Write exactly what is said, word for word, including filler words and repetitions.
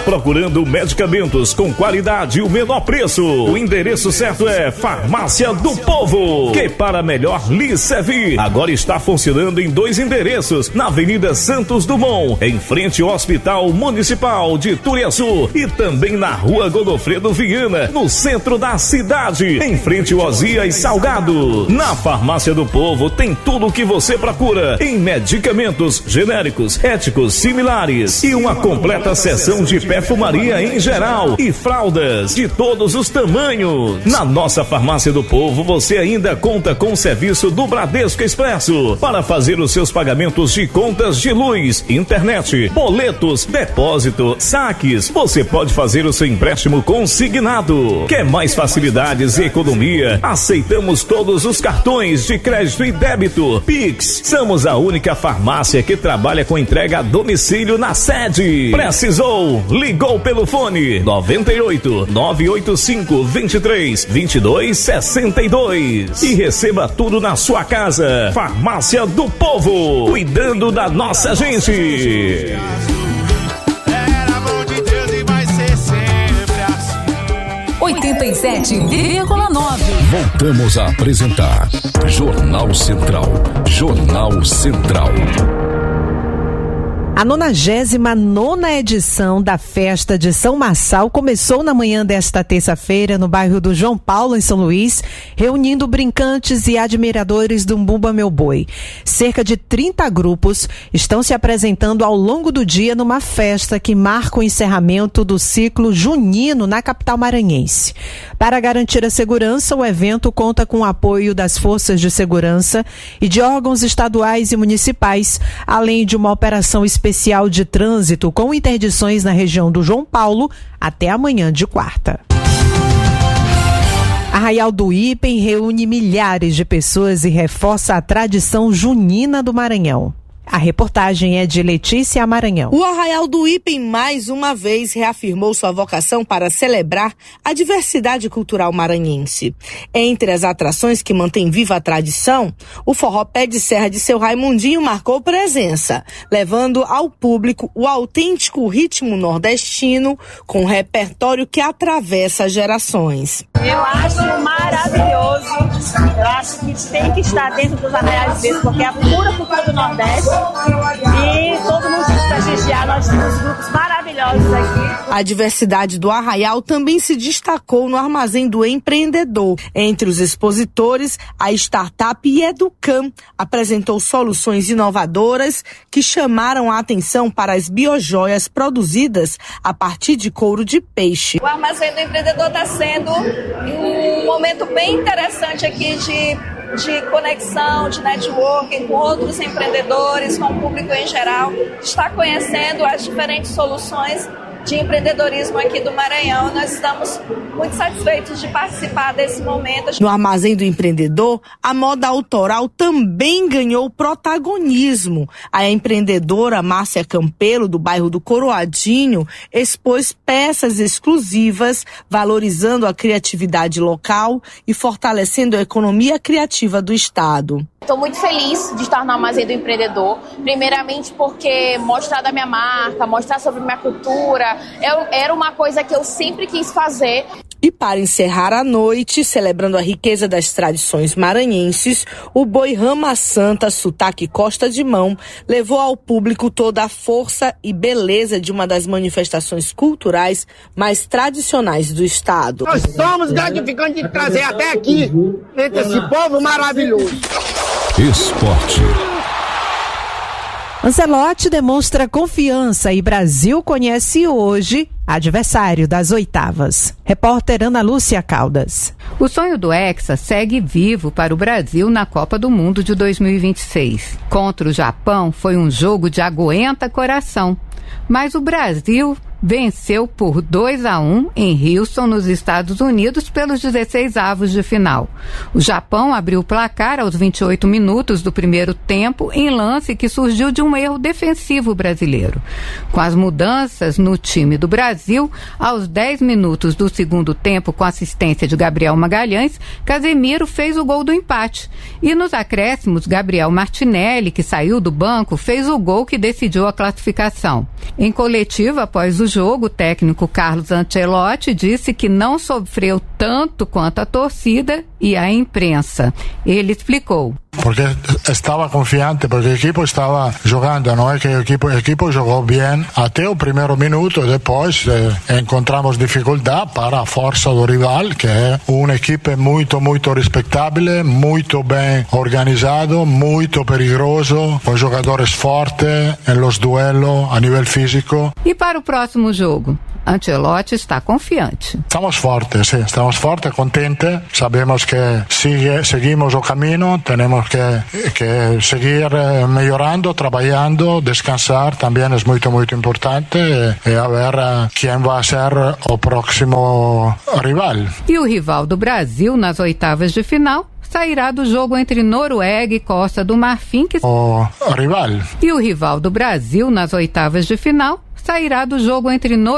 procurando medicamentos com qualidade e o menor preço? O endereço certo é Farmácia do Povo, que para melhor lhe servir, agora está funcionando em dois endereços, na Avenida Santos Dumont, em frente ao Hospital Municipal de Turiaçu, e também na Rua Godofredo Viana, no centro da cidade, em frente ao Osias Salgado. Na Farmácia do Povo tem tudo o que você procura em medicamentos genéricos, éticos, similares e uma completa seção de perfumaria em geral e fraldas de todos os tamanhos. Na nossa Farmácia do Povo você ainda conta com o serviço do Bradesco Expresso para fazer os seus pagamentos de contas de luz, internet, boletos, depósito, saques. Você pode fazer o seu empréstimo consignado. Quer mais facilidades e economia? Aceitamos todos os cartões de crédito e débito. Pix. Somos a única farmácia que trabalha com entrega a domicílio na sede. Precisou? Ligou pelo fone noventa e oito, nove oito cinco, vinte e três, vinte e dois, sessenta e dois e receba tudo na sua casa. Farmácia do Povo, cuidando da nossa gente. oitenta e sete vírgula nove. Voltamos a apresentar Jornal Central. Jornal Central. A nonagésima nona edição da Festa de São Marçal começou na manhã desta terça-feira no bairro do João Paulo, em São Luís, reunindo brincantes e admiradores do Bumba Meu Boi. Cerca de trinta grupos estão se apresentando ao longo do dia numa festa que marca o encerramento do ciclo junino na capital maranhense. Para garantir a segurança, o evento conta com o apoio das forças de segurança e de órgãos estaduais e municipais, além de uma operação especial especial de trânsito com interdições na região do João Paulo até amanhã de quarta. Arraial do Ipem reúne milhares de pessoas e reforça a tradição junina do Maranhão. A reportagem é de Letícia Maranhão. O Arraial do Ipem mais uma vez reafirmou sua vocação para celebrar a diversidade cultural maranhense. Entre as atrações que mantêm viva a tradição, o forró Pé de Serra de Seu Raimundinho marcou presença, levando ao público o autêntico ritmo nordestino com um repertório que atravessa gerações. Eu acho maravilhoso, eu acho que tem que estar dentro dos arraiais desses, porque é a pura cultura do Nordeste. E todo mundo tem que prestigiar, nós temos grupos maravilhosos aqui. A diversidade do Arraial também se destacou no Armazém do Empreendedor. Entre os expositores, a startup Educam apresentou soluções inovadoras que chamaram a atenção para as biojoias produzidas a partir de couro de peixe. O Armazém do Empreendedor está sendo um momento bem interessante aqui de de conexão, de networking com outros empreendedores, com o público em geral, está conhecendo as diferentes soluções de empreendedorismo aqui do Maranhão. Nós estamos muito satisfeitos de participar desse momento. No Armazém do Empreendedor, a moda autoral também ganhou protagonismo. A empreendedora Márcia Campelo, do bairro do Coroadinho, expôs peças exclusivas, valorizando a criatividade local e fortalecendo a economia criativa do estado. Estou muito feliz de estar no Armazém do Empreendedor, primeiramente porque mostrar da minha marca, mostrar sobre minha cultura, eu, era uma coisa que eu sempre quis fazer. E para encerrar a noite, celebrando a riqueza das tradições maranhenses, o Boi Rama Santa, sotaque Costa de Mão, levou ao público toda a força e beleza de uma das manifestações culturais mais tradicionais do estado. Nós somos gratificantes de trazer até aqui, entre esse povo maravilhoso. Esporte. Ancelotti demonstra confiança e Brasil conhece hoje adversário das oitavas. Repórter Ana Lúcia Caldas. O sonho do Hexa segue vivo para o Brasil na Copa do Mundo de dois mil e vinte e seis. Contra o Japão foi um jogo de aguenta coração, mas o Brasil venceu por dois a um em Houston, nos Estados Unidos, pelos dezesseis avos de final. O Japão abriu o placar aos vinte e oito minutos do primeiro tempo, em lance que surgiu de um erro defensivo brasileiro. Com as mudanças no time do Brasil, aos dez minutos do segundo tempo, com assistência de Gabriel Magalhães, Casemiro fez o gol do empate. E nos acréscimos, Gabriel Martinelli, que saiu do banco, fez o gol que decidiu a classificação. Em coletiva, após o jogo, o técnico Carlos Ancelotti disse que não sofreu tanto quanto a torcida e a imprensa. Ele explicou. Porque estava confiante, porque o equipo estava jogando, não é que o equipo, o equipo jogou bem até o primeiro minuto, depois eh, encontramos dificuldade para a força do rival, que é uma equipe muito, muito respeitável, muito bem organizado, muito perigoso, com jogadores fortes nos duelos a nível físico. E para o próximo jogo? Ancelotti está confiante. Estamos fortes, sim, estamos fortes, contentes, sabemos que sigue, seguimos o caminho, temos que, que seguir melhorando, trabalhando, descansar, também é muito, muito importante, e, e a ver quem vai ser o próximo rival. E o rival do Brasil nas oitavas de final sairá do jogo entre Noruega e Costa do Marfim. Que... O rival. E o rival do Brasil nas oitavas de final sairá do jogo entre Noruega